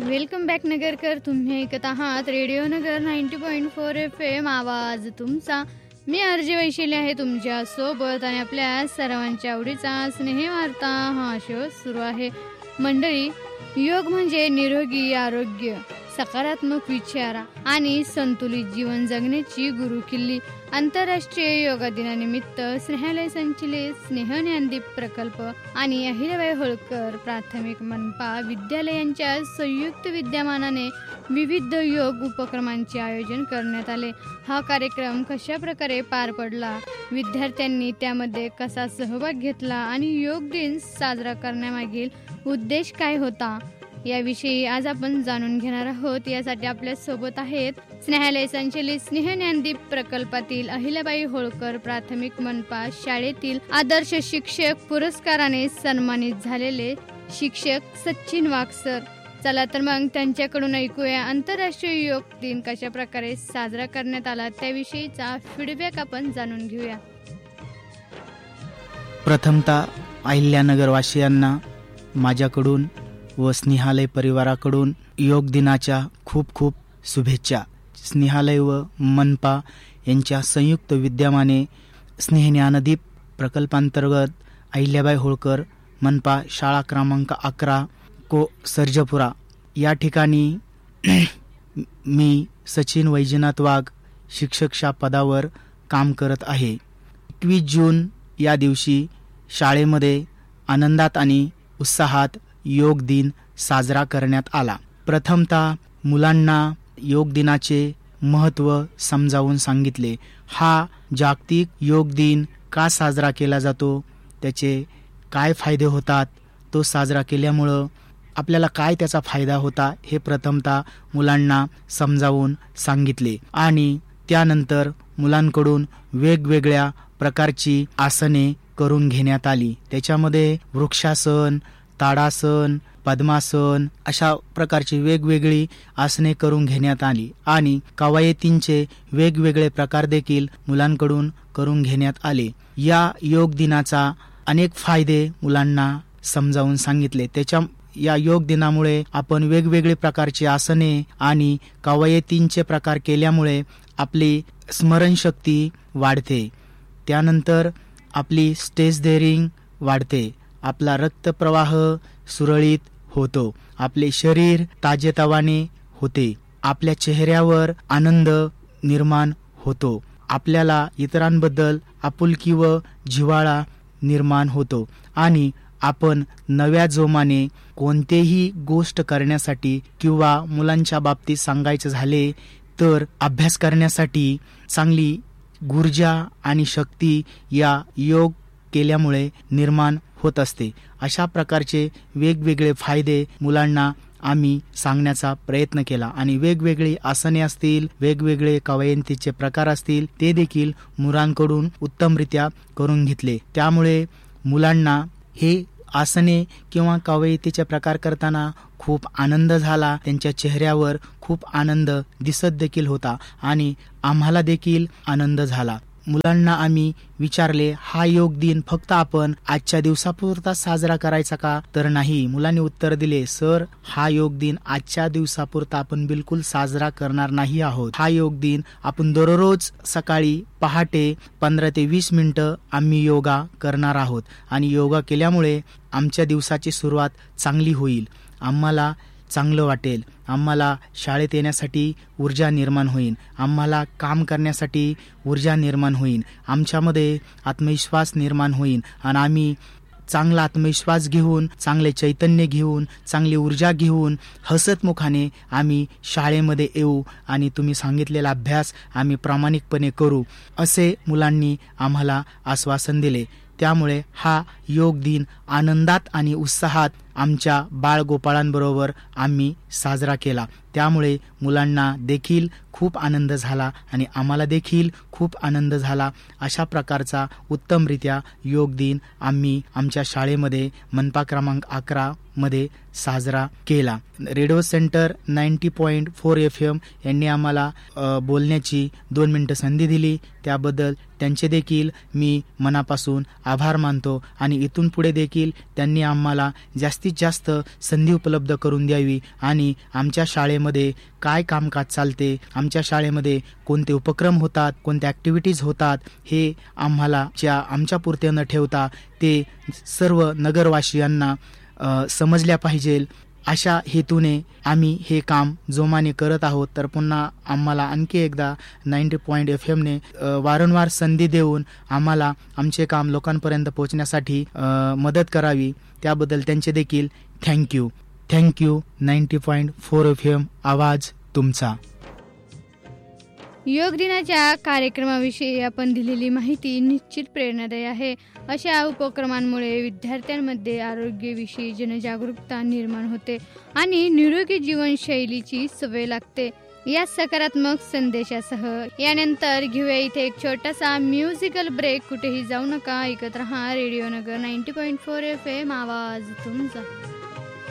Welcome back Nagarkar. तुम्ही ऐकत आहात रेडिओ नगर 90.4 FM आवाज तुमचा. मी अर्जी वैशिली आहे तुमच्या सोबत आणि आपल्या सर्वांच्या आवडीचा स्नेहवार्ता हा शो सुरू आहे. मंडळी, योग म्हणजे निरोगी आरोग्य, सकारात्मक विचार आणि संतुलित जीवन जगण्याची गुरुकिल्ली. आंतरराष्ट्रीय योगा दिनानिमित्त स्नेहालय संचलित स्नेह ज्ञानदीप प्रकल्प आणि अहिल्याबाई होळकर प्राथमिक मनपा विद्यालयांच्या संयुक्त विद्यमानाने विविध योग उपक्रमांचे आयोजन करण्यात आले. हा कार्यक्रम कशा प्रकारे पार पडला, विद्यार्थ्यांनी त्यामध्ये कसा सहभाग घेतला आणि योग दिन साजरा करण्यामागील उद्देश काय होता याविषयी आज आपण जाणून घेणार आहोत. यासाठी आपल्या सोबत आहेत स्नेहालय संचलित स्नेह ज्ञानदीप प्रकल्पातील अहिल्याबाई होळकर प्राथमिक मनपा शाळेतील आदर्श शिक्षक पुरस्काराने सन्मानित झालेले शिक्षक सचिन वाघ सर. चला तर मग त्यांच्याकडून ऐकूया आंतरराष्ट्रीय योग दिन कशा प्रकारे साजरा करण्यात आला त्याविषयीचा फीडबॅक आपण जाणून घेऊया. प्रथमतः अहिल्यानगरवासियांना माझ्याकडून व स्नेहालय परिवाराकडून योग दिनाच्या खूप खूप शुभेच्छा. स्नेहालय व मनपा यांच्या संयुक्त विद्यमाने स्नेह ज्ञानदीप प्रकल्पांतर्गत अहिल्याबाई होळकर मनपा शाळा क्रमांक 11 को सर्जपुरा या ठिकाणी मी सचिन वैजनाथ वाघ शिक्षकशा पदावर काम करत आहे. 21 जून या दिवशी शाळेमध्ये आनंदात आणि उत्साहात योग दिन साजरा करण्यात आला. प्रथमतः मुलांना योग दिनाचे महत्त्व समजावून सांगितले. हा जागतिक योग दिन का साजरा केला जातो, त्याचे काय फायदे होतात, तो साजरा केल्यामुळं आपल्याला काय त्याचा फायदा होता हे प्रथमतः मुलांना समजावून सांगितले आणि त्यानंतर मुलांकडून वेगवेगळ्या प्रकारची आसने करून घेण्यात आली. त्याच्यामध्ये वृक्षासन, ताडासन, पद्मासन अशा प्रकारची वेगवेगळी आसने करून घेण्यात आली आणि कवायतींचे वेगवेगळे प्रकार देखील मुलांकडून करून घेण्यात आले. या योग दिनाचा अनेक फायदे मुलांना समजावून सांगितले. या योग दिनामुळे आपण वेगवेगळे प्रकारची आसने आणि कवायतींचे प्रकार केल्यामुळे आपली स्मरणशक्ती वाढते, त्यानंतर आपली स्टेज डेअरिंग वाढते, आपला रक्तप्रवाह सुरळीत होतो, आपले शरीर ताजेतवाने होते, आपल्या चेहऱ्यावर आनंद निर्माण होतो, आपल्याला इतरांबद्दल आपुलकी व जिव्हाळा निर्माण होतो आणि आपण नव्या जोमाने कोणतेही गोष्ट करण्यासाठी किंवा मुलांच्या बाबतीत सांगायचं झाले तर अभ्यास करण्यासाठी चांगली ऊर्जा आणि शक्ती या योग केल्यामुळे निर्माण होत असते. अशा प्रकारचे वेगवेगळे फायदे मुलांना आम्ही सांगण्याचा प्रयत्न केला आणि वेगवेगळी आसने असतील, वेगवेगळे कवायतीचे प्रकार असतील, ते देखील मुलांकडून उत्तमरित्या करून घेतले. त्यामुळे मुलांना हे आसने किंवा कवायतीचे प्रकार करताना खूप आनंद झाला, त्यांच्या चेहऱ्यावर खूप आनंद दिसत देखील होता आणि आम्हाला देखील आनंद झाला. मुलांना आम्ही विचारले, हा योग दिन फक्त आपण आजच्या दिवसापुरता साजरा करायचा का, तर नाही. मुलांनी उत्तर दिले, सर हा योग दिन आजच्या दिवसापुरता आपण बिलकुल साजरा करणार नाही आहोत. हा योग दिन आपण दररोज सकाळी पहाटे 15 ते 20 मिनिटं आम्ही योगा करणार आहोत आणि योगा केल्यामुळे आमच्या दिवसाची सुरुवात चांगली होईल, आम्हाला चांगलं वाटेल, आम्हाला शाळेत येण्यासाठी ऊर्जा निर्माण होईल, आम्हाला काम करण्यासाठी ऊर्जा निर्माण होईल, आमच्यामध्ये आत्मविश्वास निर्माण होईल आणि आम्ही चांगला आत्मविश्वास घेऊन, चांगले चैतन्य घेऊन, चांगली ऊर्जा घेऊन हसतमुखाने आम्ही शाळेमध्ये येऊ आणि तुम्ही सांगितलेला अभ्यास आम्ही प्रामाणिकपणे करू, असे मुलांनी आम्हाला आश्वासन दिले. त्यामुळे हा योग दिन आनंदात आणि उत्साहात आमच्या बाळगोपाळांबरोबर आम्ही साजरा केला. त्यामुळे मुलांना देखील खूप आनंद झाला आणि आम्हाला देखील खूप आनंद झाला. अशा प्रकारचा उत्तमरित्या योग दिन आम्ही आमच्या शाळेमध्ये मनपा क्रमांक 11 मध्ये साजरा केला. रेडिओ सेंटर 90.4 FM यांनी आम्हाला बोलण्याची 2 मिनिटं संधी दिली, त्याबद्दल त्यांचे देखील मी मनापासून आभार मानतो आणि इथून पुढे देखील त्यांनी आम्हाला जास्तीत जास्तीत जास्त संधी उपलब्ध करून द्यावी आणि आमच्या शाळेमध्ये काय कामकाज चालते, आमच्या शाळेमध्ये कोणते उपक्रम होतात, कोणत्या ॲक्टिव्हिटीज होतात, हे आमच्या पुरते न ठेवता ते सर्व नगरवासियांना समजल्या पाहिजे. अशा हेतूने आम्ही हे काम जोमाने करत आहोत. तर पुन्हा आम्हाला आणखी एकदा 90.FM ने वारंवार संधी देऊन आम्हाला आमचे काम लोकांपर्यंत पोहोचण्यासाठी मदत करावी, त्याबद्दल त्यांचे देखील थँक्यू. 90.4 FM आवाज तुमचा. योग दिनाच्या कार्यक्रमाविषयी आपण दिलेली माहिती निश्चित प्रेरणादायी आहे. अशा उपक्रमांमुळे विद्यार्थ्यांमध्ये आरोग्याविषयी जनजागरूकता निर्माण होते आणि निरोगी जीवनशैलीची सवय लागते. या सकारात्मक संदेशासह यानंतर घेऊया इथे एक छोटासा म्युझिकल ब्रेक. कुठेही जाऊ नका, ऐकत रहा रेडिओ नगर 90.4 FM आवाज तुमचा.